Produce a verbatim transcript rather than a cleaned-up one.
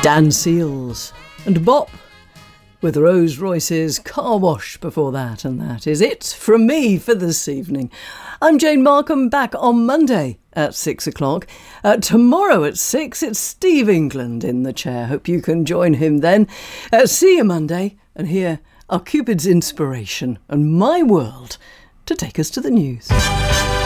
Dan Seals and Bop with Rose Royce's Car Wash before that, and that is it from me for this evening. I'm Jane Markham, back on Monday at six o'clock. Uh, tomorrow at six, it's Steve England in the chair. Hope you can join him then. Uh, see you Monday, and here are Cupid's inspiration and my world to take us to the news.